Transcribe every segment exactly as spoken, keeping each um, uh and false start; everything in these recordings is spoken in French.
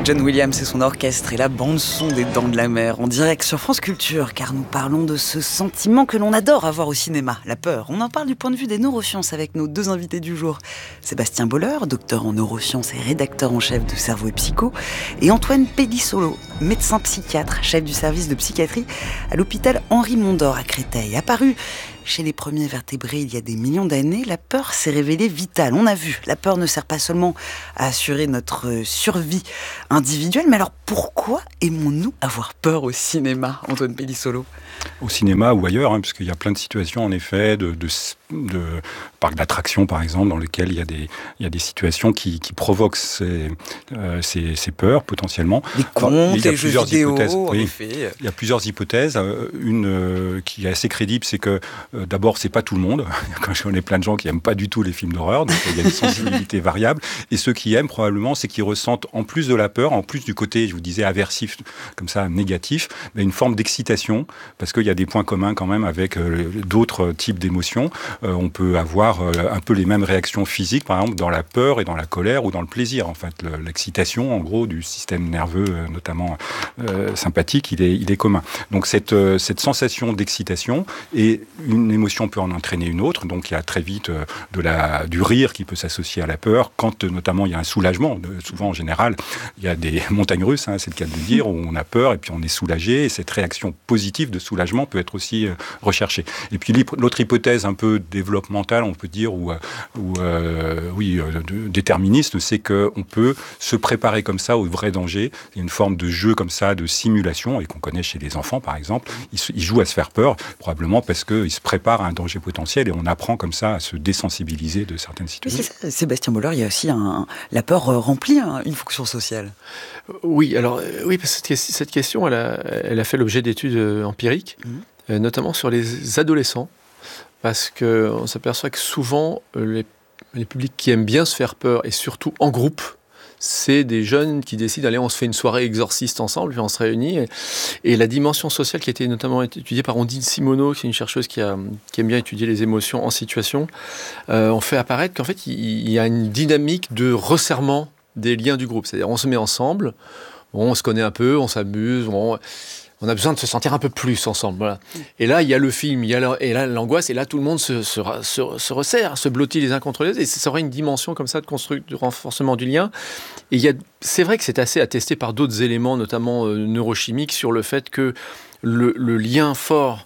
John Williams et son orchestre et la bande-son des Dents de la Mer en direct sur France Culture, car nous parlons de ce sentiment que l'on adore avoir au cinéma, la peur. On en parle du point de vue des neurosciences avec nos deux invités du jour. Sébastien Boller, docteur en neurosciences et rédacteur en chef de Cerveau et Psycho, et Antoine Pellissolo, médecin psychiatre, chef du service de psychiatrie à l'hôpital Henri Mondor à Créteil. Apparu chez les premiers vertébrés il y a des millions d'années, la peur s'est révélée vitale. On a vu, la peur ne sert pas seulement à assurer notre survie individuelle, mais alors pourquoi aimons-nous avoir peur au cinéma, Antoine Pellissolo ? Au cinéma ou ailleurs, hein, parce qu'il y a plein de situations en effet, de, de, de parcs d'attractions par exemple, dans lesquels il y a des, il y a des situations qui, qui provoquent ces, euh, ces, ces peurs potentiellement. Des contes, enfin, des jeux vidéo, en oui, effet. Il y a plusieurs hypothèses. Une euh, qui est assez crédible, c'est que euh, d'abord, c'est pas tout le monde. Quand je connais plein de gens qui aiment pas du tout les films d'horreur, donc il y a une sensibilité variable. Et ceux qui aiment probablement, c'est qu'ils ressentent en plus de la peur, en plus du côté, je vous disais, aversif, comme ça, négatif, mais une forme d'excitation, parce qu'il y a des points communs quand même avec euh, d'autres types d'émotions. Euh, on peut avoir euh, un peu les mêmes réactions physiques, par exemple, dans la peur et dans la colère ou dans le plaisir. En fait, le, l'excitation, en gros, du système nerveux, euh, notamment euh, sympathique, il est, il est commun. Donc cette, euh, cette sensation d'excitation, et une émotion peut en entraîner une autre. Donc il y a très vite euh, de la, du rire qui peut s'associer à la peur, quand euh, notamment il y a un soulagement. De, souvent, en général, il y a des montagnes russes, hein, c'est le cas de le dire, où on a peur et puis on est soulagé, et cette réaction positive de soulagement peut être aussi euh, recherchée. Et puis l'autre hypothèse un peu développementale, on peut dire, ou, ou euh, oui, euh, de, déterministe, c'est qu'on peut se préparer comme ça au vrai danger. Il y a une forme de jeu comme ça, de simulation, et qu'on connaît chez les enfants, par exemple. Ils, se, ils jouent à se faire peur, probablement parce qu'ils se préparent à un danger potentiel, et on apprend comme ça à se désensibiliser de certaines situations. Oui, Sébastien Boller, il y a aussi un, la peur remplit hein, une fonction sociale. Oui, alors oui, parce que cette question, elle a, elle a fait l'objet d'études empiriques, mmh. euh, notamment sur les adolescents, parce qu'on s'aperçoit que souvent, les, les publics qui aiment bien se faire peur, et surtout en groupe, c'est des jeunes qui décident, allez, on se fait une soirée exorciste ensemble, puis on se réunit. Et, et la dimension sociale qui a été notamment étudiée par Ondine Simoneau, qui est une chercheuse qui, a, qui aime bien étudier les émotions en situation, euh, on fait apparaître qu'en fait, il, il y a une dynamique de resserrement des liens du groupe. C'est-à-dire, on se met ensemble, on se connaît un peu, on s'amuse, on... On a besoin de se sentir un peu plus ensemble. Voilà. Et là, il y a le film, il y a la, et là, l'angoisse, et là, tout le monde se, se, se, se resserre, se blottit les uns contre les autres. Et ça aurait une dimension comme ça de, constru- de renforcement du lien. Et il y a, c'est vrai que c'est assez attesté par d'autres éléments, notamment euh, neurochimiques, sur le fait que le, le lien fort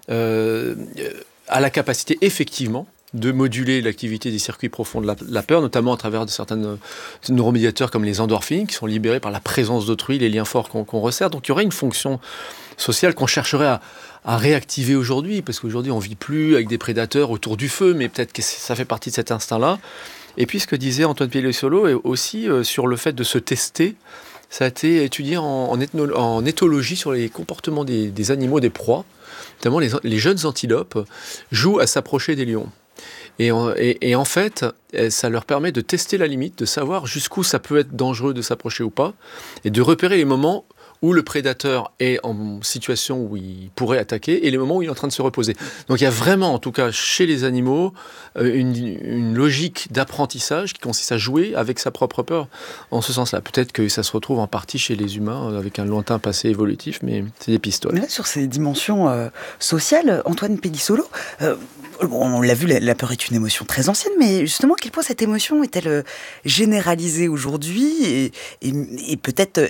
euh, a la capacité, effectivement, de moduler l'activité des circuits profonds de la, la peur, notamment à travers de certains euh, neuromédiateurs comme les endorphines, qui sont libérés par la présence d'autrui, les liens forts qu'on, qu'on resserre. Donc il y aurait une fonction sociale qu'on chercherait à, à réactiver aujourd'hui, parce qu'aujourd'hui on ne vit plus avec des prédateurs autour du feu, mais peut-être que ça fait partie de cet instinct-là. Et puis ce que disait Antoine Pellissolo, est aussi euh, sur le fait de se tester. Ça a été étudié en, en, ethno, en éthologie sur les comportements des, des animaux, des proies. Notamment les, les jeunes antilopes jouent à s'approcher des lions. Et en, et, et en fait, ça leur permet de tester la limite, de savoir jusqu'où ça peut être dangereux de s'approcher ou pas, et de repérer les moments où le prédateur est en situation où il pourrait attaquer et les moments où il est en train de se reposer. Donc il y a vraiment, en tout cas chez les animaux, une, une logique d'apprentissage qui consiste à jouer avec sa propre peur en ce sens-là. Peut-être que ça se retrouve en partie chez les humains avec un lointain passé évolutif, mais c'est des pistes. Ouais. Mais là, sur ces dimensions euh, sociales, Antoine Pellissolo, euh, on l'a vu, la, la peur est une émotion très ancienne, mais justement, à quel point cette émotion est-elle généralisée aujourd'hui et, et, et peut-être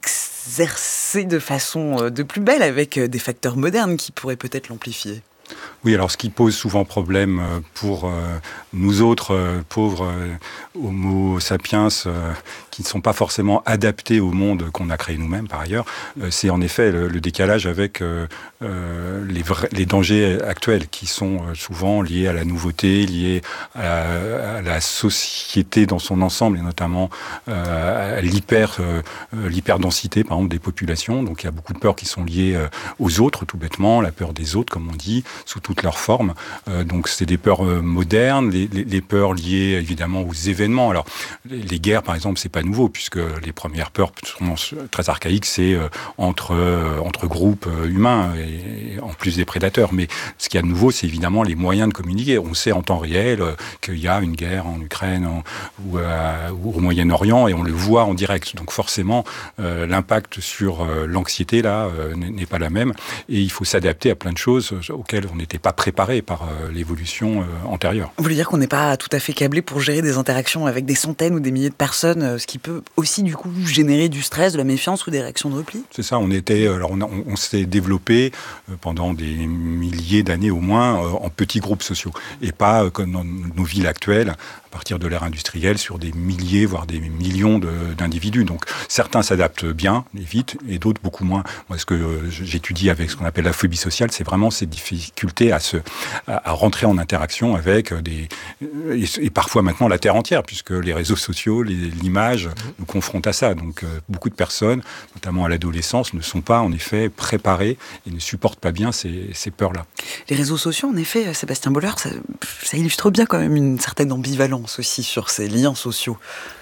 exercée de façon de plus belle avec des facteurs modernes qui pourraient peut-être l'amplifier ? Oui, alors ce qui pose souvent problème pour euh, nous autres euh, pauvres euh, homo sapiens euh, qui ne sont pas forcément adaptés au monde qu'on a créé nous-mêmes par ailleurs, euh, c'est en effet le, le décalage avec euh, euh, les, vrais, les dangers actuels qui sont euh, souvent liés à la nouveauté, liés à, à la société dans son ensemble et notamment euh, à l'hyper, euh, l'hyperdensité par exemple des populations. Donc il y a beaucoup de peurs qui sont liées euh, aux autres tout bêtement, la peur des autres comme on dit, sous toutes leurs formes. Euh, donc c'est des peurs euh, modernes, les, les, les peurs liées évidemment aux événements. Alors les, les guerres par exemple, c'est pas pas nouveau, puisque les premières peurs sont très archaïques, c'est euh, entre, euh, entre groupes humains, et, et en plus des prédateurs. Mais ce qu'il y a de nouveau, c'est évidemment les moyens de communiquer. On sait en temps réel euh, qu'il y a une guerre en Ukraine en, ou, euh, ou au Moyen-Orient, et on le voit en direct. Donc forcément, euh, l'impact sur euh, l'anxiété, là, euh, n'est pas la même. Et il faut s'adapter à plein de choses auxquelles on n'était pas préparé par euh, l'évolution euh, antérieure. Vous voulez dire qu'on n'est pas tout à fait câblé pour gérer des interactions avec des centaines ou des milliers de personnes, euh, ce qui peut aussi, du coup, générer du stress, de la méfiance ou des réactions de repli? C'est ça, on était, alors on, on, on s'est développé euh, pendant des milliers d'années au moins euh, en petits groupes sociaux, et pas euh, comme dans nos villes actuelles, à partir de l'ère industrielle, sur des milliers, voire des millions de, d'individus. Donc certains s'adaptent bien et vite, et d'autres beaucoup moins. Moi, ce que euh, j'étudie avec ce qu'on appelle la phobie sociale, c'est vraiment cette difficulté à, se, à, à rentrer en interaction avec des... Et, et parfois maintenant la Terre entière, puisque les réseaux sociaux, les, l'image nous confrontent à ça. Donc euh, beaucoup de personnes, notamment à l'adolescence, ne sont pas en effet préparées et ne supportent pas bien ces, ces peurs-là. Les réseaux sociaux, en effet, Sébastien Boller, ça, ça illustre bien quand même une certaine ambivalence aussi sur ces liens sociaux.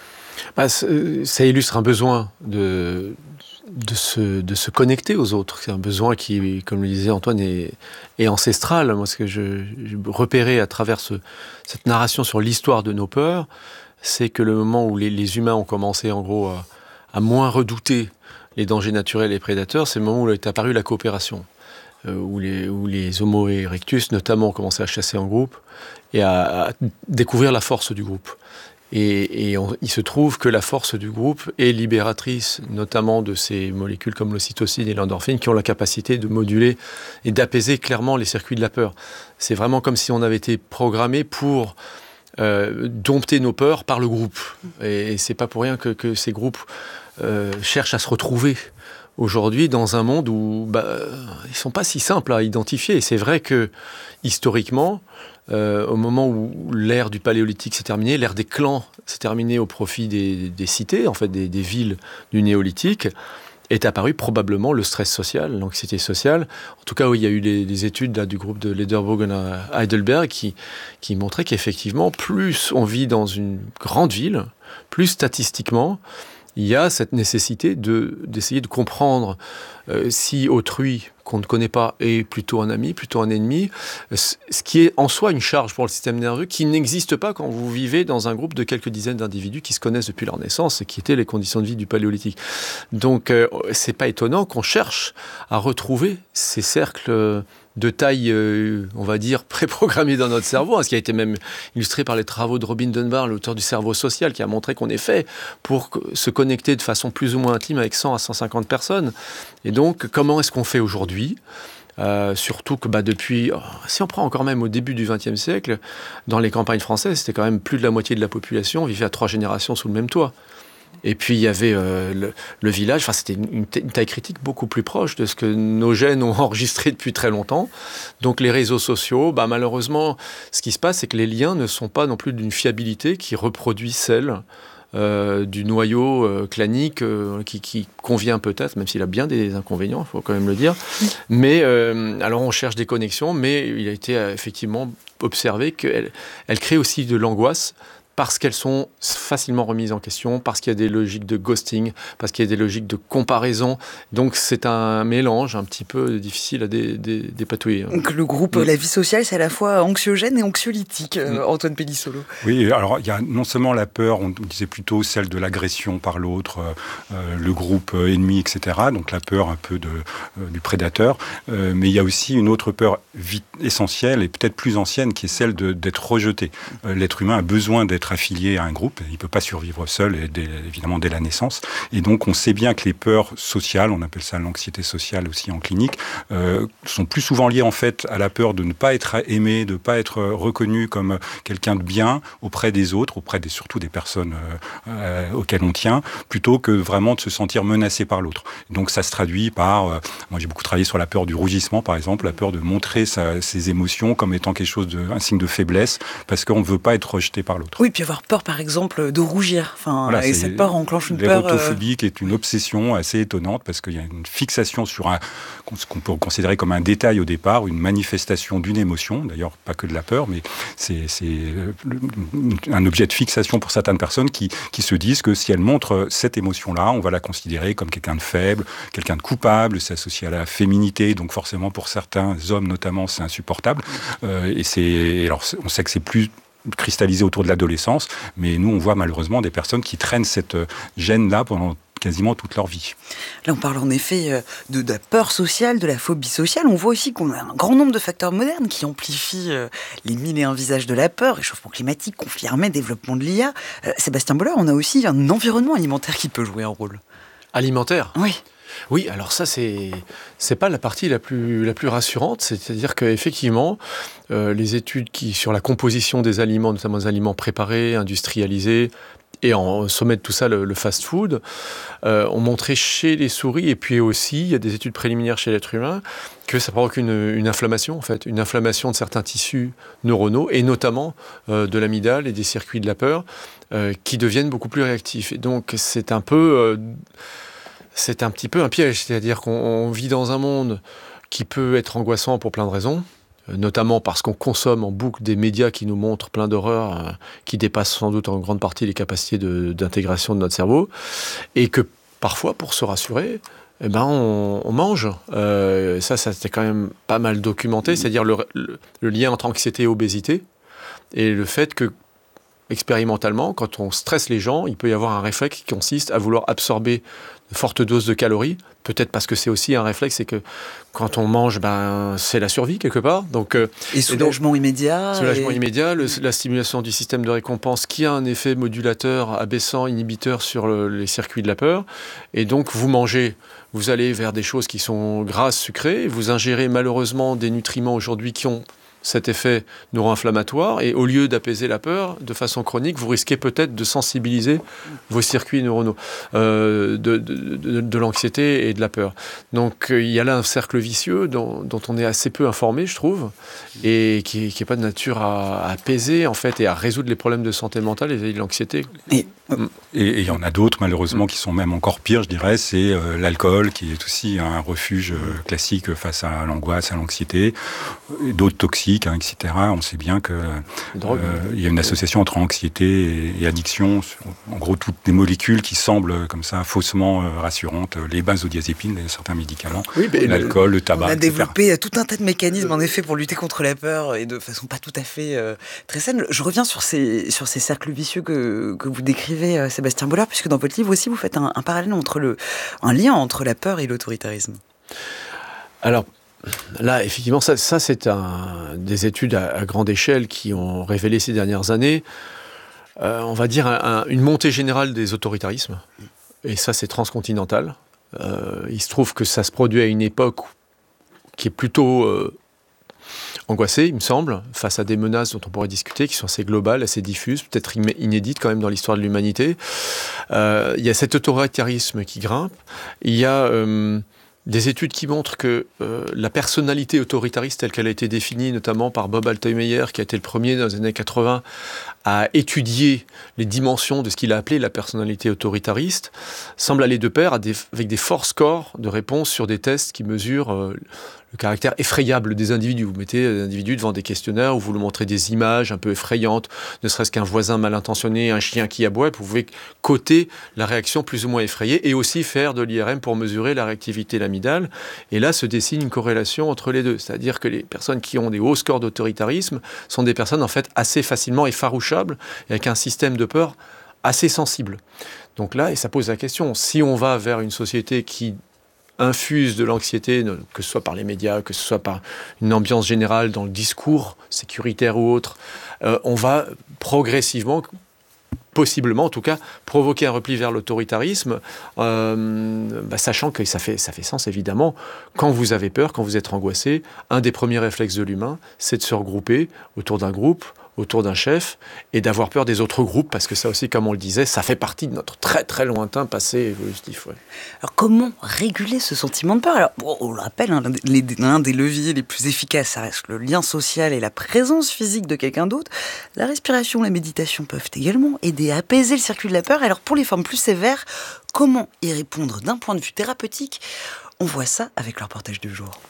Bah, ça illustre un besoin de, de, se, de se connecter aux autres. C'est un besoin qui, comme le disait Antoine, est, est ancestral. Moi, ce que je, je repérais à travers ce, cette narration sur l'histoire de nos peurs, c'est que le moment où les, les humains ont commencé, en gros, à, à moins redouter les dangers naturels et prédateurs, c'est le moment où est apparue la coopération. Euh, où, les, où les Homo erectus, notamment, ont commencé à chasser en groupe et à, à découvrir la force du groupe. Et, et on, il se trouve que la force du groupe est libératrice, notamment de ces molécules comme l'ocytocine et l'endorphine, qui ont la capacité de moduler et d'apaiser clairement les circuits de la peur. C'est vraiment comme si on avait été programmé pour euh, dompter nos peurs par le groupe. Et, et c'est pas pour rien que, que ces groupes euh, cherchent à se retrouver aujourd'hui dans un monde où bah, ils ne sont pas si simples à identifier. Et c'est vrai que, historiquement, euh, au moment où l'ère du paléolithique s'est terminée, l'ère des clans s'est terminée au profit des, des cités, en fait des, des villes du néolithique, est apparu probablement le stress social, l'anxiété sociale. En tout cas, où il y a eu des, des études là, du groupe de Lederbogen à Heidelberg qui, qui montraient qu'effectivement, plus on vit dans une grande ville, plus statistiquement, il y a cette nécessité de, d'essayer de comprendre euh, si autrui qu'on ne connaît pas est plutôt un ami, plutôt un ennemi, ce qui est en soi une charge pour le système nerveux qui n'existe pas quand vous vivez dans un groupe de quelques dizaines d'individus qui se connaissent depuis leur naissance et qui étaient les conditions de vie du paléolithique. Donc euh, c'est pas étonnant qu'on cherche à retrouver ces cercles de taille, euh, on va dire, préprogrammés dans notre cerveau, hein, ce qui a été même illustré par les travaux de Robin Dunbar, l'auteur du cerveau social, qui a montré qu'on est fait pour se connecter de façon plus ou moins intime avec cent à cent cinquante personnes. Et donc, comment est-ce qu'on fait aujourd'hui ? Euh, surtout que bah, depuis, si on prend encore même au début du vingtième siècle, dans les campagnes françaises, c'était quand même plus de la moitié de la population vivait à trois générations sous le même toit. Et puis il y avait euh, le, le village, enfin c'était une, une taille critique beaucoup plus proche de ce que nos gènes ont enregistré depuis très longtemps. Donc les réseaux sociaux, bah, malheureusement, ce qui se passe, c'est que les liens ne sont pas non plus d'une fiabilité qui reproduit celle euh, du noyau euh, clanique euh, qui, qui convient peut-être, même s'il a bien des inconvénients, il faut quand même le dire. Mais euh, alors on cherche des connexions, mais il a été euh, effectivement observé qu'elles elles créent aussi de l'angoisse, parce qu'elles sont facilement remises en question, parce qu'il y a des logiques de ghosting, parce qu'il y a des logiques de comparaison. Donc c'est un mélange un petit peu difficile à dé, dé, dépatouiller. Donc le groupe mmh. La vie sociale, c'est à la fois anxiogène et anxiolytique, mmh. euh, Antoine Pellissolo. Oui, alors il y a non seulement la peur, on disait plutôt celle de l'agression par l'autre, euh, le groupe ennemi, et cetera. Donc la peur un peu de, euh, du prédateur. Euh, mais il y a aussi une autre peur vite, essentielle et peut-être plus ancienne, qui est celle de, d'être rejeté. Euh, l'être humain a besoin d'être affilié à un groupe, il ne peut pas survivre seul, et dès, évidemment dès la naissance. Et donc on sait bien que les peurs sociales, on appelle ça l'anxiété sociale aussi en clinique, euh, sont plus souvent liées en fait à la peur de ne pas être aimé, de ne pas être reconnu comme quelqu'un de bien auprès des autres, auprès des, surtout des personnes euh, euh, auxquelles on tient, plutôt que vraiment de se sentir menacé par l'autre. Donc ça se traduit par, euh, moi j'ai beaucoup travaillé sur la peur du rougissement par exemple, la peur de montrer sa, ses émotions comme étant quelque chose de, un signe de faiblesse, parce qu'on ne veut pas être rejeté par l'autre. Oui, puis avoir peur, par exemple, de rougir. Enfin, voilà, et cette peur enclenche une peur... L'érotophobie, euh... qui est une obsession assez étonnante, parce qu'il y a une fixation sur un, ce qu'on peut considérer comme un détail au départ, une manifestation d'une émotion, d'ailleurs pas que de la peur, mais c'est, c'est un objet de fixation pour certaines personnes qui, qui se disent que si elles montrent cette émotion-là, on va la considérer comme quelqu'un de faible, quelqu'un de coupable, c'est associé à la féminité, donc forcément pour certains hommes notamment, c'est insupportable. Euh, et c'est, alors on sait que c'est plus cristallisé autour de l'adolescence, mais nous on voit malheureusement des personnes qui traînent cette gêne-là pendant quasiment toute leur vie. Là, on parle en effet de, de la peur sociale, de la phobie sociale. On voit aussi qu'on a un grand nombre de facteurs modernes qui amplifient les mille et un visages de la peur, réchauffement climatique, conflit armé, développement de l'I A. Euh, Sébastien Bollard, on a aussi un environnement alimentaire qui peut jouer un rôle. Alimentaire ? Oui. Oui, alors ça, c'est c'est pas la partie la plus, la plus rassurante. C'est-à-dire qu'effectivement, euh, les études qui, sur la composition des aliments, notamment des aliments préparés, industrialisés, et en sommet de tout ça, le, le fast-food, euh, ont montré chez les souris, et puis aussi, il y a des études préliminaires chez l'être humain, que ça provoque une, une inflammation, en fait, une inflammation de certains tissus neuronaux, et notamment euh, de l'amygdale et des circuits de la peur, euh, qui deviennent beaucoup plus réactifs. Et donc, c'est un peu... Euh, c'est un petit peu un piège, c'est-à-dire qu'on vit dans un monde qui peut être angoissant pour plein de raisons, notamment parce qu'on consomme en boucle des médias qui nous montrent plein d'horreurs euh, qui dépassent sans doute en grande partie les capacités de, d'intégration de notre cerveau, et que parfois, pour se rassurer, eh ben on, on mange. Euh, ça, ça c'était quand même pas mal documenté, c'est-à-dire le, le, le lien entre anxiété et obésité, et le fait que, expérimentalement, quand on stresse les gens, il peut y avoir un réflexe qui consiste à vouloir absorber de fortes doses de calories, peut-être parce que c'est aussi un réflexe, c'est que quand on mange, ben, c'est la survie quelque part. Donc, euh, et soulagement et donc, immédiat. Soulagement et... immédiat, le, la stimulation du système de récompense qui a un effet modulateur, abaissant, inhibiteur sur le, les circuits de la peur. Et donc, vous mangez, vous allez vers des choses qui sont grasses, sucrées, vous ingérez malheureusement des nutriments aujourd'hui qui ont cet effet neuro-inflammatoire, et au lieu d'apaiser la peur de façon chronique, vous risquez peut-être de sensibiliser vos circuits neuronaux euh, de, de, de, de l'anxiété et de la peur. Donc euh, il y a là un cercle vicieux dont, dont on est assez peu informé, je trouve, et qui n'est pas de nature à, à apaiser en fait et à résoudre les problèmes de santé mentale et de l'anxiété. Et il y en a d'autres malheureusement qui sont même encore pires, je dirais, c'est euh, l'alcool qui est aussi un refuge euh, classique face à l'angoisse, à l'anxiété, et d'autres toxiques, hein, et cetera. On sait bien que euh, il y a une association entre anxiété et, et addiction. En gros, toutes les molécules qui semblent comme ça faussement euh, rassurantes, les benzodiazépines, certains médicaments, oui, l'alcool, le, le tabac. On a et cetera. développé tout un tas de mécanismes en effet pour lutter contre la peur et de façon pas tout à fait euh, très saine. Je reviens sur ces sur ces cercles vicieux que que vous décrivez, euh, Sébastien Bollard, puisque dans votre livre aussi vous faites un, un parallèle entre le un lien entre la peur et l'autoritarisme. Alors. Là, effectivement, ça, ça c'est un, des études à, à grande échelle qui ont révélé ces dernières années, euh, on va dire, un, un, une montée générale des autoritarismes. Et ça, c'est transcontinental. Euh, il se trouve que ça se produit à une époque qui est plutôt euh, angoissée, il me semble, face à des menaces dont on pourrait discuter, qui sont assez globales, assez diffuses, peut-être inédites quand même dans l'histoire de l'humanité. Euh, il y a cet autoritarisme qui grimpe. Il y a... Euh, des études qui montrent que euh, la personnalité autoritariste telle qu'elle a été définie notamment par Bob Altemeyer, qui a été le premier dans les années quatre-vingts à étudier les dimensions de ce qu'il a appelé la personnalité autoritariste, semble aller de pair à des, avec des forts scores de réponse sur des tests qui mesurent euh, le caractère effrayable des individus. Vous mettez des individus devant des questionnaires où vous leur montrez des images un peu effrayantes, ne serait-ce qu'un voisin mal intentionné, un chien qui aboie, vous pouvez coter la réaction plus ou moins effrayée et aussi faire de l'I R M pour mesurer la réactivité de l'amygdale. Et là se dessine une corrélation entre les deux. C'est-à-dire que les personnes qui ont des hauts scores d'autoritarisme sont des personnes en fait assez facilement effarouchables et avec un système de peur assez sensible. Donc là, et ça pose la question, si on va vers une société qui infuse de l'anxiété, que ce soit par les médias, que ce soit par une ambiance générale dans le discours sécuritaire ou autre, euh, on va progressivement, possiblement en tout cas, provoquer un repli vers l'autoritarisme, euh, bah, sachant que ça fait, ça fait sens évidemment. Quand vous avez peur, quand vous êtes angoissé, un des premiers réflexes de l'humain, c'est de se regrouper autour d'un groupe, autour d'un chef et d'avoir peur des autres groupes, parce que ça aussi, comme on le disait, ça fait partie de notre très très lointain passé évolutif. Ouais. Alors comment réguler ce sentiment de peur? Alors, bon, on le rappelle, hein, l'un, des, l'un des leviers les plus efficaces, ça reste le lien social et la présence physique de quelqu'un d'autre. La respiration, la méditation peuvent également aider à apaiser le circuit de la peur. Alors pour les formes plus sévères, comment y répondre d'un point de vue thérapeutique? On voit ça avec le reportage du jour.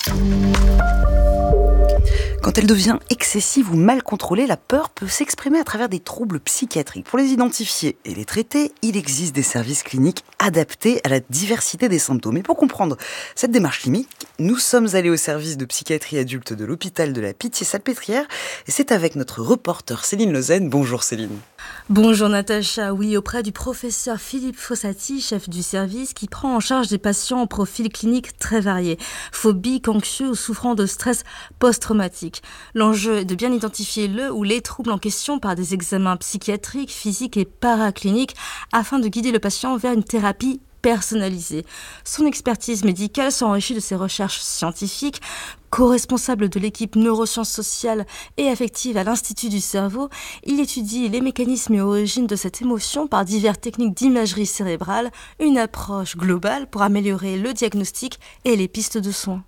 Quand elle devient excessive ou mal contrôlée, la peur peut s'exprimer à travers des troubles psychiatriques. Pour les identifier et les traiter, il existe des services cliniques adaptés à la diversité des symptômes. Et pour comprendre cette démarche clinique, nous sommes allés au service de psychiatrie adulte de l'hôpital de la Pitié-Salpêtrière et c'est avec notre reporter Céline Lezen. Bonjour Céline. Bonjour Natacha, oui, auprès du professeur Philippe Fossati, chef du service, qui prend en charge des patients au profil clinique très varié, phobiques, anxieux ou souffrant de stress post-traumatique. L'enjeu est de bien identifier le ou les troubles en question par des examens psychiatriques, physiques et paracliniques afin de guider le patient vers une thérapie personnalisée. Son expertise médicale s'enrichit de ses recherches scientifiques. Co-responsable de l'équipe neurosciences sociales et affectives à l'Institut du cerveau, il étudie les mécanismes et origines de cette émotion par diverses techniques d'imagerie cérébrale, une approche globale pour améliorer le diagnostic et les pistes de soins.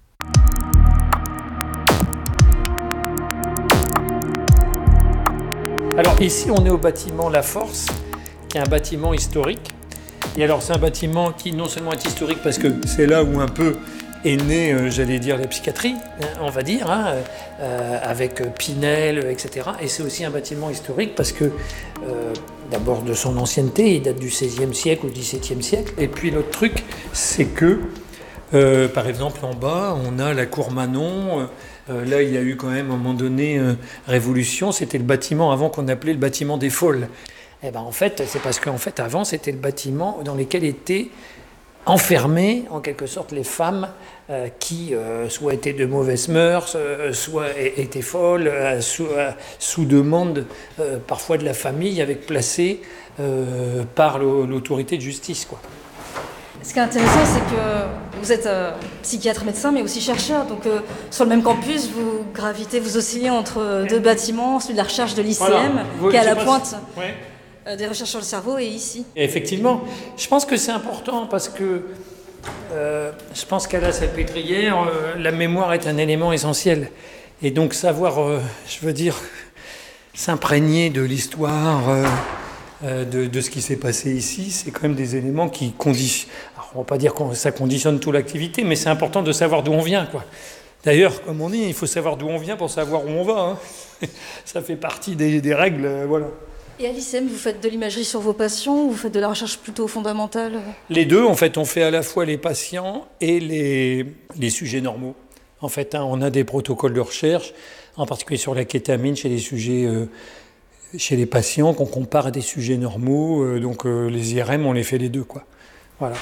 Alors ici, on est au bâtiment La Force, qui est un bâtiment historique. Et alors c'est un bâtiment qui non seulement est historique parce que c'est là où un peu est née, euh, j'allais dire, la psychiatrie, hein, on va dire, hein, euh, avec Pinel, et cetera. Et c'est aussi un bâtiment historique parce que, euh, d'abord de son ancienneté, il date du seizième siècle ou dix-septième siècle. Et puis l'autre truc, c'est que, euh, par exemple, en bas, on a la cour Manon. Euh, là, il y a eu quand même, à un moment donné, euh, révolution. C'était le bâtiment avant qu'on appelait le bâtiment des Faules. Eh ben, en fait, c'est parce qu'en fait, avant, c'était le bâtiment dans lequel étaient enfermées, en quelque sorte, les femmes euh, qui euh, soit étaient de mauvaises mœurs, euh, soit étaient folles, euh, sous, euh, sous demande euh, parfois de la famille, avec placées euh, par l'autorité de justice, quoi. Ce qui est intéressant, c'est que vous êtes euh, psychiatre médecin, mais aussi chercheur. Donc, euh, sur le même campus, vous gravitez, vous oscillez entre deux bâtiments, celui de la recherche de l'I C M, voilà, qui est à la pointe. Si... Ouais. Des recherches sur le cerveau et ici. Et effectivement, je pense que c'est important parce que euh, je pense qu'à la Salpêtrière, euh, la mémoire est un élément essentiel. Et donc savoir, euh, je veux dire, s'imprégner de l'histoire, euh, euh, de, de ce qui s'est passé ici, c'est quand même des éléments qui conditionnent. Alors, on ne va pas dire que ça conditionne toute l'activité, mais c'est important de savoir d'où on vient, quoi. D'ailleurs, comme on dit, il faut savoir d'où on vient pour savoir où on va. Hein. Ça fait partie des, des règles, euh, voilà. Et à l'I C M, vous faites de l'imagerie sur vos patients ou vous faites de la recherche plutôt fondamentale? Les deux, en fait, on fait à la fois les patients et les, les sujets normaux. En fait, hein, on a des protocoles de recherche, en particulier sur la kétamine chez les sujets, euh, chez les patients, qu'on compare à des sujets normaux. Euh, donc euh, les I R M, on les fait les deux, quoi. Voilà.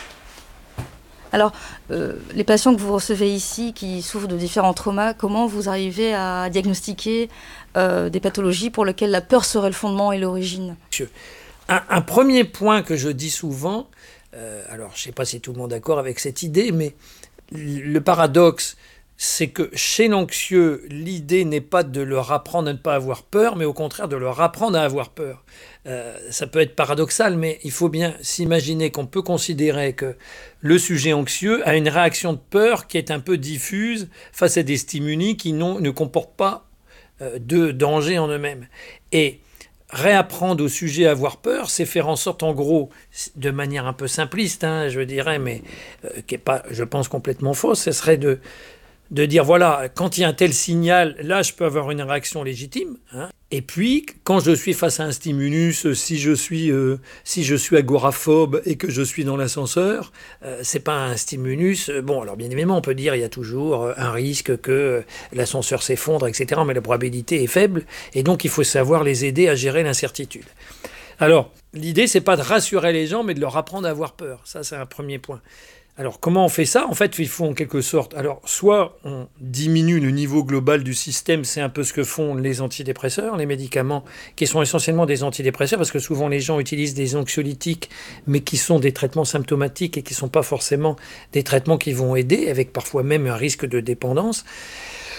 Alors, euh, les patients que vous recevez ici, qui souffrent de différents traumas, comment vous arrivez à diagnostiquer euh, des pathologies pour lesquelles la peur serait le fondement et l'origine? un, un premier point que je dis souvent, euh, alors je ne sais pas si tout le monde est d'accord avec cette idée, mais le paradoxe, c'est que chez l'anxieux, l'idée n'est pas de leur apprendre à ne pas avoir peur, mais au contraire de leur apprendre à avoir peur. Euh, ça peut être paradoxal, mais il faut bien s'imaginer qu'on peut considérer que le sujet anxieux a une réaction de peur qui est un peu diffuse face à des stimuli qui ne comportent pas euh, de danger en eux-mêmes. Et réapprendre au sujet à avoir peur, c'est faire en sorte, en gros, de manière un peu simpliste, hein, je dirais, mais euh, qui n'est pas, je pense, complètement fausse, ce serait de... de dire, voilà, quand il y a un tel signal, là, je peux avoir une réaction légitime. Hein. Et puis, quand je suis face à un stimulus, si je suis, euh, si je suis agoraphobe et que je suis dans l'ascenseur, euh, c'est pas un stimulus. Bon, alors bien évidemment, on peut dire il y a toujours un risque que l'ascenseur s'effondre, et cetera, mais la probabilité est faible. Et donc, il faut savoir les aider à gérer l'incertitude. Alors, l'idée, c'est pas de rassurer les gens, mais de leur apprendre à avoir peur. Ça, c'est un premier point. Alors, comment on fait ça? En fait, il faut en quelque sorte... Alors, soit on diminue le niveau global du système, c'est un peu ce que font les antidépresseurs, les médicaments qui sont essentiellement des antidépresseurs, parce que souvent les gens utilisent des anxiolytiques, mais qui sont des traitements symptomatiques et qui ne sont pas forcément des traitements qui vont aider, avec parfois même un risque de dépendance.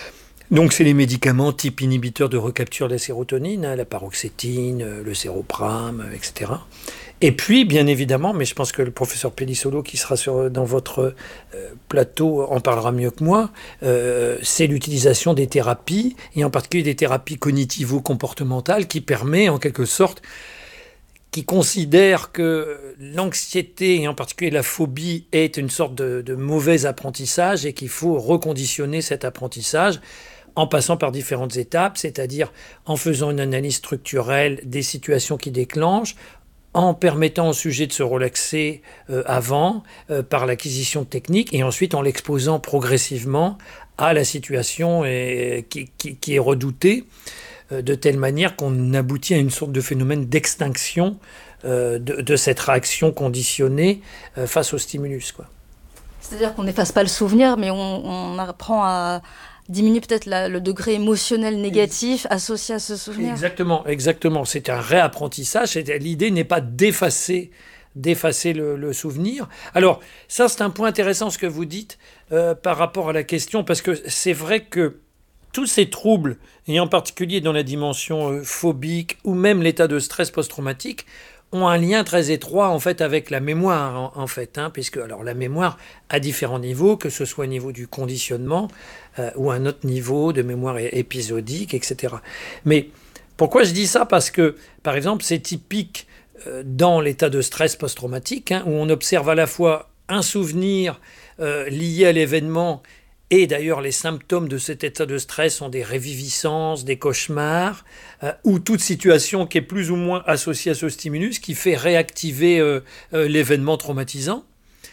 Donc c'est les médicaments type inhibiteurs de recapture de la sérotonine, hein, la paroxétine, le séroprame, et cetera. Et puis, bien évidemment, mais je pense que le professeur Pellissolo, qui sera sur, dans votre euh, plateau, en parlera mieux que moi, euh, c'est l'utilisation des thérapies, et en particulier des thérapies cognitivo-comportementales, qui permet, en quelque sorte, qui considère que l'anxiété, et en particulier la phobie, est une sorte de, de mauvais apprentissage, et qu'il faut reconditionner cet apprentissage en passant par différentes étapes, c'est-à-dire en faisant une analyse structurelle des situations qui déclenchent, en permettant au sujet de se relaxer euh, avant, euh, par l'acquisition de techniques, et ensuite en l'exposant progressivement à la situation et, qui, qui, qui est redoutée, euh, de telle manière qu'on aboutit à une sorte de phénomène d'extinction euh, de, de cette réaction conditionnée euh, face au stimulus, quoi. C'est-à-dire qu'on n'efface pas le souvenir, mais on, on apprend à diminuer peut-être la, le degré émotionnel négatif associé à ce souvenir. Exactement, exactement. C'est un réapprentissage. L'idée n'est pas d'effacer, d'effacer le, le souvenir. Alors, ça, c'est un point intéressant ce que vous dites euh, par rapport à la question, parce que c'est vrai que tous ces troubles, et en particulier dans la dimension euh, phobique ou même l'état de stress post-traumatique, ont un lien très étroit en fait avec la mémoire en, en fait, hein, puisque alors la mémoire à différents niveaux, que ce soit au niveau du conditionnement euh, ou à un autre niveau de mémoire épisodique, et cetera. Mais pourquoi je dis ça? Parce que par exemple c'est typique euh, dans l'état de stress post-traumatique, hein, où on observe à la fois un souvenir euh, lié à l'événement. Et d'ailleurs, les symptômes de cet état de stress sont des réviviscences, des cauchemars, euh, ou toute situation qui est plus ou moins associée à ce stimulus, qui fait réactiver euh, euh, l'événement traumatisant,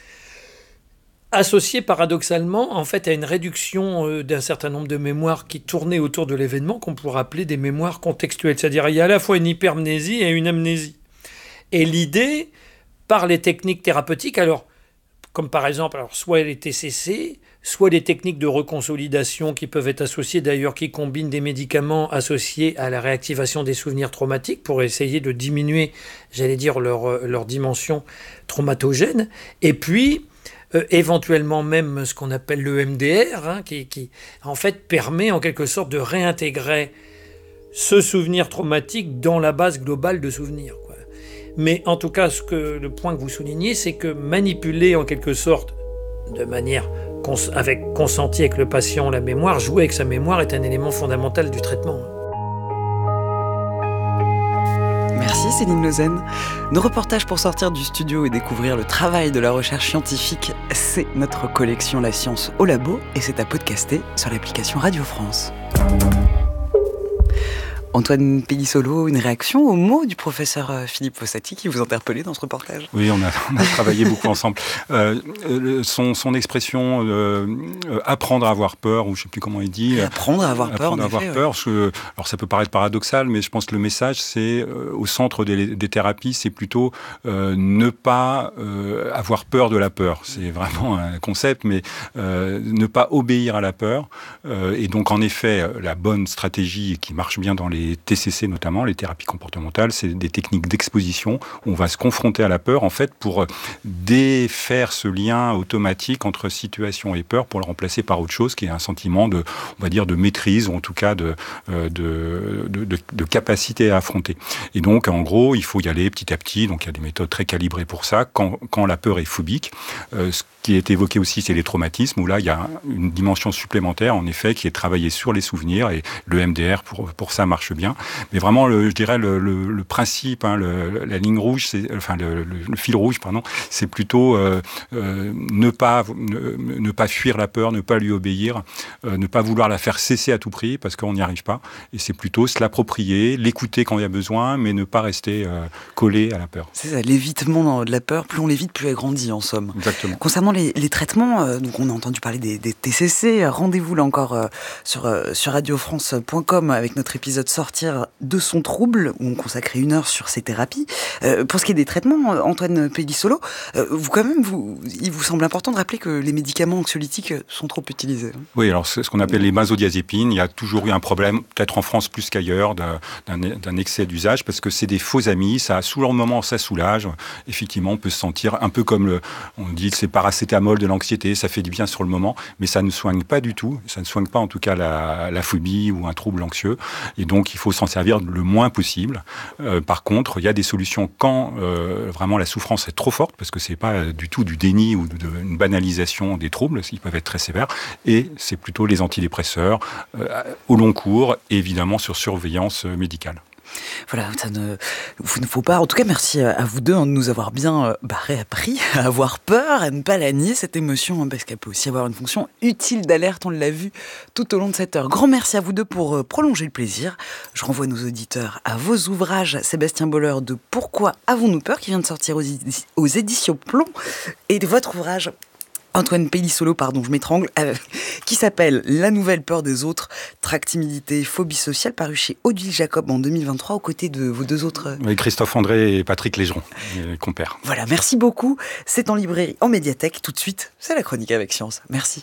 associé paradoxalement en fait à une réduction euh, d'un certain nombre de mémoires qui tournaient autour de l'événement, qu'on pourrait appeler des mémoires contextuelles. C'est-à-dire il y a à la fois une hypermnésie et une amnésie. Et l'idée, par les techniques thérapeutiques, alors comme par exemple, alors, soit les T C C, soit des techniques de reconsolidation qui peuvent être associées d'ailleurs, qui combinent des médicaments associés à la réactivation des souvenirs traumatiques pour essayer de diminuer, j'allais dire, leur, leur dimension traumatogène. Et puis, euh, éventuellement même ce qu'on appelle l'E M D R, hein, qui, qui en fait permet en quelque sorte de réintégrer ce souvenir traumatique dans la base globale de souvenirs, quoi. Mais en tout cas, ce que, le point que vous soulignez, c'est que manipuler en quelque sorte de manière cons- avec consentie avec le patient la mémoire, jouer avec sa mémoire est un élément fondamental du traitement. Merci Céline Lausanne. Nos reportages pour sortir du studio et découvrir le travail de la recherche scientifique, c'est notre collection La Science au Labo, et c'est à podcaster sur l'application Radio France. Antoine Pellissolo, une réaction aux mots du professeur Philippe Fossati qui vous interpellait dans ce reportage? Oui, on a, on a travaillé beaucoup ensemble. Euh, son, son expression euh, euh, apprendre à avoir peur, ou je ne sais plus comment il dit. Apprendre à avoir peur, apprendre en à avoir effet, peur. Ouais. Que, alors ça peut paraître paradoxal, mais je pense que le message, c'est euh, au centre des, des thérapies, c'est plutôt euh, ne pas euh, avoir peur de la peur. C'est vraiment un concept, mais euh, ne pas obéir à la peur. Euh, et donc en effet, la bonne stratégie qui marche bien dans les T C C notamment, les thérapies comportementales, c'est des techniques d'exposition où on va se confronter à la peur en fait pour défaire ce lien automatique entre situation et peur pour le remplacer par autre chose qui est un sentiment de, on va dire, de maîtrise ou en tout cas de, de, de, de, de capacité à affronter. Et donc en gros, il faut y aller petit à petit, donc il y a des méthodes très calibrées pour ça. Quand, quand la peur est phobique, euh, ce qui est évoqué aussi, c'est les traumatismes, où là il y a une dimension supplémentaire en effet qui est travaillée sur les souvenirs, et le M D R pour, pour ça marche bien. Mais vraiment, le, je dirais, le, le, le principe, hein, le, la ligne rouge, c'est, enfin le, le, le fil rouge, pardon, c'est plutôt euh, euh, ne pas ne, ne pas fuir la peur, ne pas lui obéir, euh, ne pas vouloir la faire cesser à tout prix parce qu'on n'y arrive pas. Et c'est plutôt se l'approprier, l'écouter quand il y a besoin, mais ne pas rester euh, collé à la peur. C'est ça, l'évitement de la peur. Plus on l'évite, plus elle grandit, en somme. Exactement. Concernant les, les traitements, euh, donc on a entendu parler des, des T C C. Rendez-vous là encore euh, sur euh, sur radio france point com avec notre épisode sortir de son trouble, où on consacrait une heure sur ces thérapies. Euh, pour ce qui est des traitements, Antoine Pellissolo, euh, vous quand même, vous, il vous semble important de rappeler que les médicaments anxiolytiques sont trop utilisés. Oui, alors c'est ce qu'on appelle les benzodiazépines. Il y a toujours eu un problème, peut-être en France plus qu'ailleurs, d'un, d'un excès d'usage, parce que c'est des faux amis. Ça, sous leur moment, ça soulage. Effectivement, on peut se sentir un peu comme le, on dit, c'est paracétamol de l'anxiété. Ça fait du bien sur le moment, mais ça ne soigne pas du tout. Ça ne soigne pas, en tout cas, la, la phobie ou un trouble anxieux. Et donc, il faut s'en servir le moins possible. Euh, par contre, il y a des solutions quand euh, vraiment la souffrance est trop forte, parce que c'est pas du tout du déni ou de, de, une banalisation des troubles, ils peuvent être très sévères. Et c'est plutôt les antidépresseurs euh, au long cours, et évidemment sur surveillance médicale. Voilà, ça ne, il ne faut pas. En tout cas, merci à vous deux hein, de nous avoir bien bah, réappris à avoir peur, à ne pas la nier, cette émotion, hein, parce qu'elle peut aussi avoir une fonction utile d'alerte, on l'a vu tout au long de cette heure. Grand merci à vous deux pour euh, prolonger le plaisir. Je renvoie nos auditeurs à vos ouvrages, Sébastien Boller de Pourquoi avons-nous peur, qui vient de sortir aux, édi- aux éditions Plomb, et de votre ouvrage Antoine Pellissolo, pardon, je m'étrangle, euh, qui s'appelle La nouvelle peur des autres, trac timidité, phobie sociale, paru chez Odile Jacob en deux mille vingt-trois, aux côtés de vos deux autres... Oui, Christophe André et Patrick Légeron, compères. Voilà, merci beaucoup. C'est en librairie, en médiathèque. Tout de suite, c'est la chronique avec Science. Merci.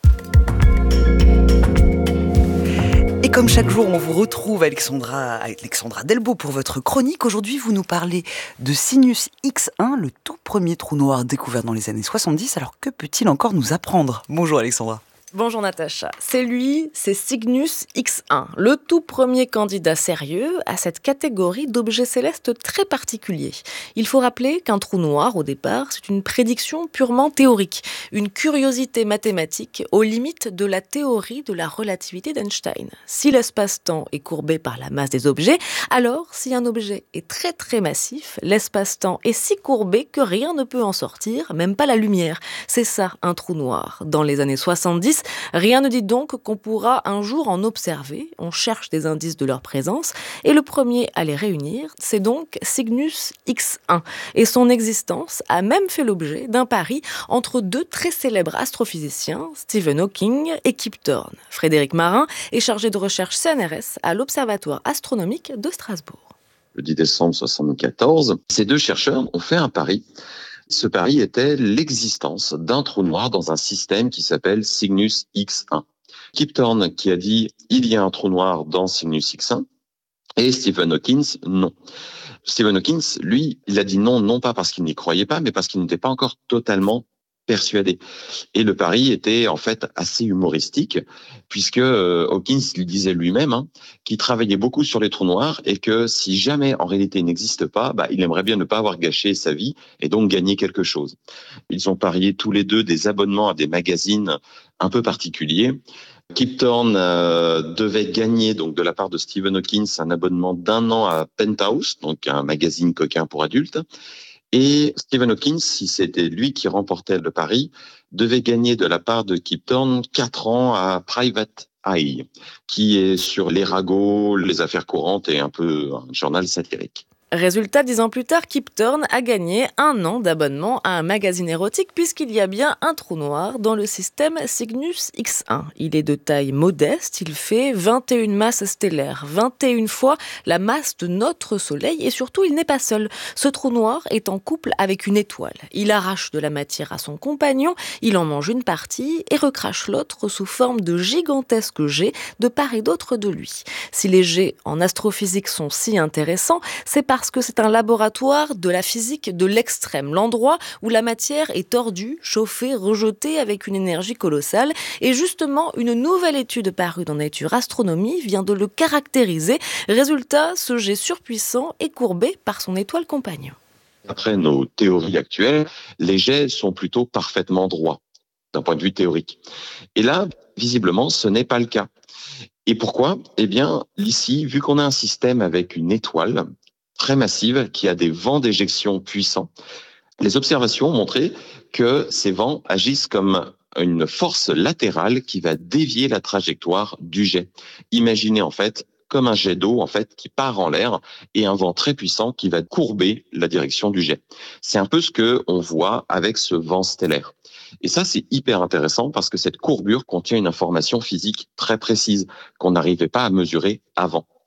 Et comme chaque jour, on vous retrouve Alexandra, Alexandra Delbo pour votre chronique. Aujourd'hui, vous nous parlez de Cygnus X un, le tout premier trou noir découvert dans les années soixante-dix. Alors que peut-il encore nous apprendre ? Bonjour Alexandra. Bonjour Natacha. C'est lui, c'est Cygnus X un, le tout premier candidat sérieux à cette catégorie d'objets célestes très particuliers. Il faut rappeler qu'un trou noir, au départ, c'est une prédiction purement théorique, une curiosité mathématique aux limites de la théorie de la relativité d'Einstein. Si l'espace-temps est courbé par la masse des objets, alors si un objet est très très massif, l'espace-temps est si courbé que rien ne peut en sortir, même pas la lumière. C'est ça, un trou noir. Dans les années soixante-dix, rien ne dit donc qu'on pourra un jour en observer. On cherche des indices de leur présence. Et le premier à les réunir, c'est donc Cygnus X un. Et son existence a même fait l'objet d'un pari entre deux très célèbres astrophysiciens, Stephen Hawking et Kip Thorne. Frédéric Marin est chargé de recherche C N R S à l'Observatoire astronomique de Strasbourg. Le dix décembre soixante-quatorze, ces deux chercheurs ont fait un pari. Ce pari était l'existence d'un trou noir dans un système qui s'appelle Cygnus X un. Kip Thorne qui a dit « il y a un trou noir dans Cygnus X un » et Stephen Hawking « non ». Stephen Hawking, lui, il a dit non, non pas parce qu'il n'y croyait pas, mais parce qu'il n'était pas encore totalement persuadé. Et le pari était en fait assez humoristique, puisque euh, Hawking lui disait lui-même hein, qu'il travaillait beaucoup sur les trous noirs et que si jamais en réalité il n'existe pas, bah, il aimerait bien ne pas avoir gâché sa vie et donc gagner quelque chose. Ils ont parié tous les deux des abonnements à des magazines un peu particuliers. Kip Thorne euh, devait gagner donc de la part de Stephen Hawking un abonnement d'un an à Penthouse, donc un magazine coquin pour adultes. Et Stephen Hawking, si c'était lui qui remportait le pari, devait gagner de la part de Kip Thorne quatre ans à Private Eye, qui est sur les ragots, les affaires courantes et un peu un journal satirique. Résultat, dix ans plus tard, Kip Thorne a gagné un an d'abonnement à un magazine érotique puisqu'il y a bien un trou noir dans le système Cygnus X un. Il est de taille modeste, il fait vingt et une masses stellaires, vingt et une fois la masse de notre Soleil et surtout il n'est pas seul. Ce trou noir est en couple avec une étoile. Il arrache de la matière à son compagnon, il en mange une partie et recrache l'autre sous forme de gigantesques jets de part et d'autre de lui. Si les jets en astrophysique sont si intéressants, c'est parce que c'est un laboratoire de la physique de l'extrême, l'endroit où la matière est tordue, chauffée, rejetée avec une énergie colossale. Et justement, une nouvelle étude parue dans Nature Astronomy vient de le caractériser. Résultat, ce jet surpuissant est courbé par son étoile compagnon. Après nos théories actuelles, les jets sont plutôt parfaitement droits, d'un point de vue théorique. Et là, visiblement, ce n'est pas le cas. Et pourquoi ? Eh bien, ici, vu qu'on a un système avec une étoile très massive qui a des vents d'éjection puissants, les observations ont montré que ces vents agissent comme une force latérale qui va dévier la trajectoire du jet. Imaginez en fait comme un jet d'eau en fait qui part en l'air et un vent très puissant qui va courber la direction du jet. C'est un peu ce que on voit avec ce vent stellaire. Et ça, c'est hyper intéressant parce que cette courbure contient une information physique très précise qu'on n'arrivait pas à mesurer avant.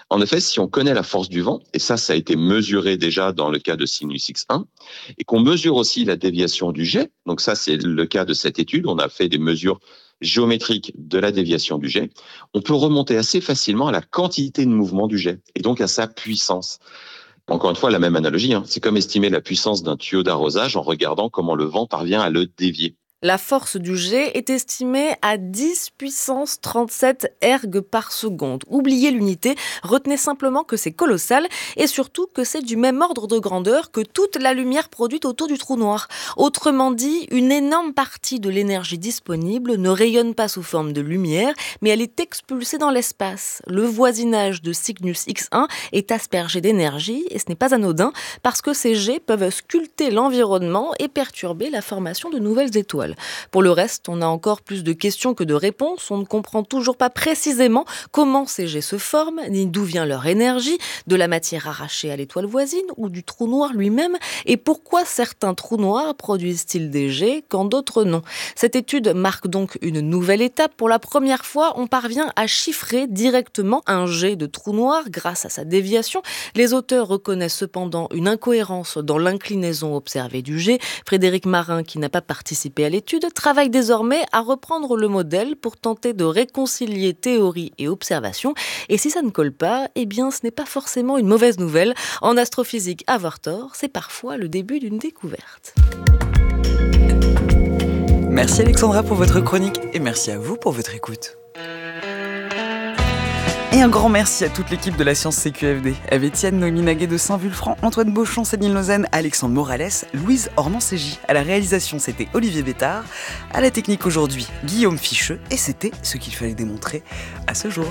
En effet, si on connaît la force du vent, et ça, ça a été mesuré déjà dans le cas de Cygnus X un, et qu'on mesure aussi la déviation du jet, donc ça, c'est le cas de cette étude, on a fait des mesures géométriques de la déviation du jet, on peut remonter assez facilement à la quantité de mouvement du jet, et donc à sa puissance. Encore une fois, la même analogie, hein, c'est comme estimer la puissance d'un tuyau d'arrosage en regardant comment le vent parvient à le dévier. La force du jet est estimée à dix puissance trente-sept ergs par seconde. Oubliez l'unité, retenez simplement que c'est colossal et surtout que c'est du même ordre de grandeur que toute la lumière produite autour du trou noir. Autrement dit, une énorme partie de l'énergie disponible ne rayonne pas sous forme de lumière, mais elle est expulsée dans l'espace. Le voisinage de Cygnus X un est aspergé d'énergie et ce n'est pas anodin parce que ces jets peuvent sculpter l'environnement et perturber la formation de nouvelles étoiles. Pour le reste, on a encore plus de questions que de réponses. On ne comprend toujours pas précisément comment ces jets se forment, ni d'où vient leur énergie, de la matière arrachée à l'étoile voisine ou du trou noir lui-même, et pourquoi certains trous noirs produisent-ils des jets quand d'autres non. Cette étude marque donc une nouvelle étape. Pour la première fois, on parvient à chiffrer directement un jet de trou noir grâce à sa déviation. Les auteurs reconnaissent cependant une incohérence dans l'inclinaison observée du jet. Frédéric Marin, qui n'a pas participé à l'étude, travaille désormais à reprendre le modèle pour tenter de réconcilier théorie et observation. Et si ça ne colle pas, eh bien ce n'est pas forcément une mauvaise nouvelle. En astrophysique, avoir tort, c'est parfois le début d'une découverte. Merci Alexandra pour votre chronique et merci à vous pour votre écoute. Et un grand merci à toute l'équipe de la Science C Q F D. Eve Etienne, Noémie Naguet de Saint-Vulfranc, Antoine Beauchamp, Céline Lausanne, Alexandre Morales, Louise Ormand-Ségy. À la réalisation, c'était Olivier Bétard. À la technique aujourd'hui, Guillaume Ficheux. Et c'était ce qu'il fallait démontrer à ce jour.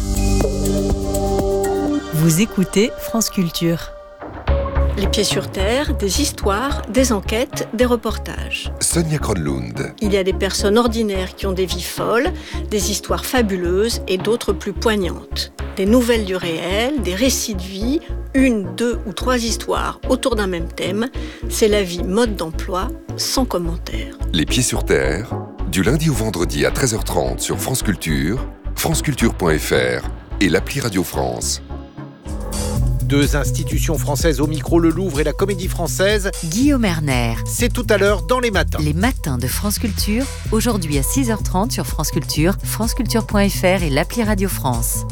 Vous écoutez France Culture. Les pieds sur terre, des histoires, des enquêtes, des reportages. Sonia Kronlund. Il y a des personnes ordinaires qui ont des vies folles, des histoires fabuleuses et d'autres plus poignantes. Des nouvelles du réel, des récits de vie, une, deux ou trois histoires autour d'un même thème. C'est la vie mode d'emploi, sans commentaire. Les pieds sur terre, du lundi au vendredi à treize heures trente sur France Culture, franceculture point f r et l'appli Radio France. Deux institutions françaises au micro, le Louvre et la Comédie Française. Guillaume Erner. C'est tout à l'heure dans Les Matins. Les Matins de France Culture, aujourd'hui à six heures trente sur France Culture, franceculture point f r et l'appli Radio France.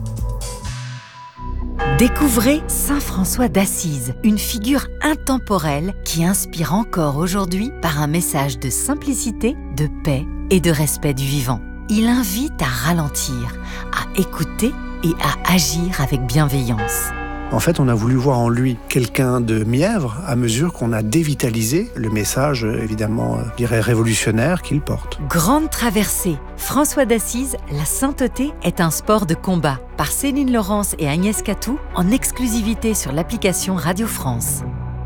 Découvrez Saint François d'Assise, une figure intemporelle qui inspire encore aujourd'hui par un message de simplicité, de paix et de respect du vivant. Il invite à ralentir, à écouter et à agir avec bienveillance. En fait, on a voulu voir en lui quelqu'un de mièvre à mesure qu'on a dévitalisé le message, évidemment, je dirais révolutionnaire qu'il porte. Grande traversée. François d'Assise, la sainteté est un sport de combat. Par Céline Laurence et Agnès Catou, en exclusivité sur l'application Radio France.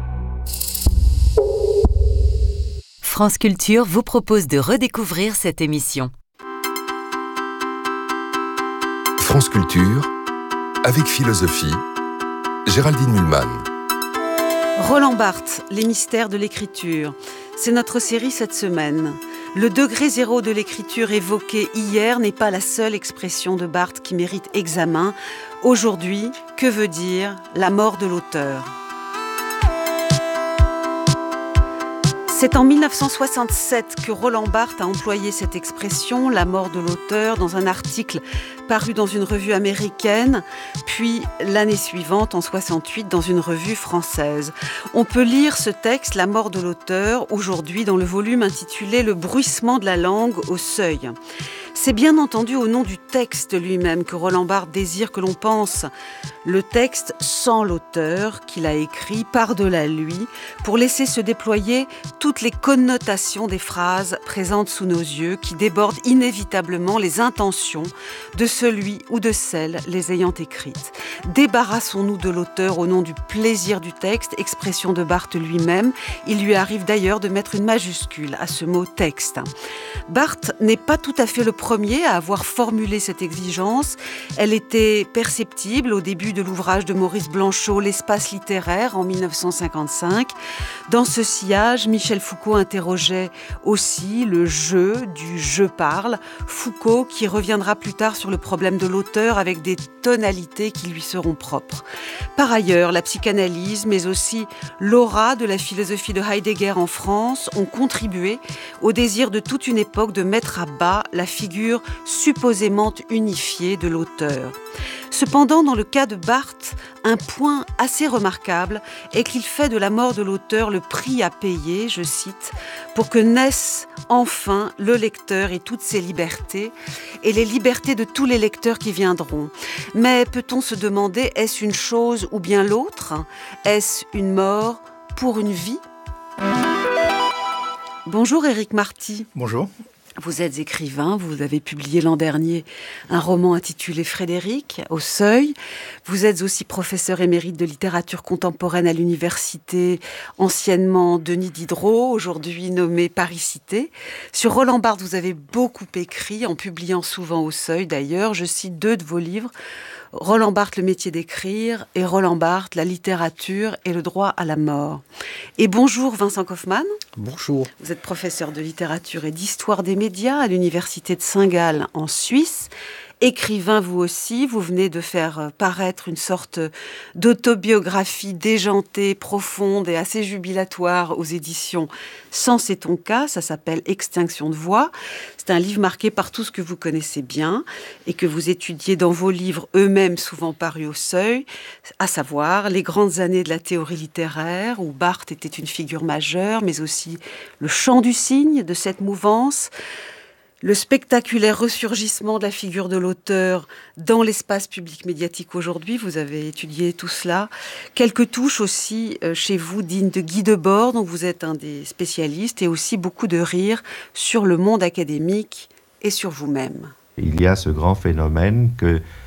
France Culture vous propose de redécouvrir cette émission. France Culture, avec philosophie, Géraldine Mühlmann. Roland Barthes, les mystères de l'écriture. C'est notre série cette semaine. Le degré zéro de l'écriture évoqué hier n'est pas la seule expression de Barthes qui mérite examen. Aujourd'hui, que veut dire la mort de l'auteur ? C'est en dix-neuf cent soixante-sept que Roland Barthes a employé cette expression, la mort de l'auteur, dans un article paru dans une revue américaine, puis l'année suivante, en soixante-huit, dans une revue française. On peut lire ce texte, La mort de l'auteur, aujourd'hui dans le volume intitulé Le bruissement de la langue au seuil. C'est bien entendu au nom du texte lui-même que Roland Barthes désire que l'on pense le texte sans l'auteur qu'il a écrit par-delà lui, pour laisser se déployer toutes les connotations des phrases présentes sous nos yeux qui débordent inévitablement les intentions de celui ou de celle les ayant écrites. Débarrassons-nous de l'auteur au nom du plaisir du texte, expression de Barthes lui-même. Il lui arrive d'ailleurs de mettre une majuscule à ce mot texte. Barthes n'est pas tout à fait le premiers à avoir formulé cette exigence. Elle était perceptible au début de l'ouvrage de Maurice Blanchot, L'espace littéraire, en mille neuf cent cinquante-cinq. Dans ce sillage, Michel Foucault interrogeait aussi le jeu du « je parle ». Foucault qui reviendra plus tard sur le problème de l'auteur avec des tonalités qui lui seront propres. Par ailleurs, la psychanalyse, mais aussi l'aura de la philosophie de Heidegger en France ont contribué au désir de toute une époque de mettre à bas la figure supposément unifiée de l'auteur. Cependant, dans le cas de Barthes, un point assez remarquable est qu'il fait de la mort de l'auteur le prix à payer, je cite, pour que naisse enfin le lecteur et toutes ses libertés, et les libertés de tous les lecteurs qui viendront. Mais peut-on se demander, est-ce une chose ou bien l'autre ? Est-ce une mort pour une vie ? Bonjour Éric Marty. Bonjour. Vous êtes écrivain, vous avez publié l'an dernier un roman intitulé Frédéric, au Seuil. Vous êtes aussi professeur émérite de littérature contemporaine à l'université, anciennement Denis Diderot, aujourd'hui nommé Paris-Cité. Sur Roland Barthes, vous avez beaucoup écrit, en publiant souvent au Seuil d'ailleurs. Je cite deux de vos livres, Roland Barthes, le métier d'écrire, et Roland Barthes, la littérature et le droit à la mort. Et bonjour Vincent Kaufmann. Bonjour. Vous êtes professeur de littérature et d'histoire des médias à l'université de Saint-Gall en Suisse. Écrivain vous aussi, vous venez de faire paraître une sorte d'autobiographie déjantée, profonde et assez jubilatoire aux éditions Sans c'est ton cas, ça s'appelle Extinction de voix. C'est un livre marqué par tout ce que vous connaissez bien et que vous étudiez dans vos livres eux-mêmes souvent parus au Seuil, à savoir les grandes années de la théorie littéraire où Barthes était une figure majeure, mais aussi le chant du cygne de cette mouvance, le spectaculaire ressurgissement de la figure de l'auteur dans l'espace public médiatique aujourd'hui. Vous avez étudié tout cela. Quelques touches aussi euh, chez vous dignes de Guy Debord, dont vous êtes un des spécialistes, et aussi beaucoup de rire sur le monde académique et sur vous-même. Il y a ce grand phénomène que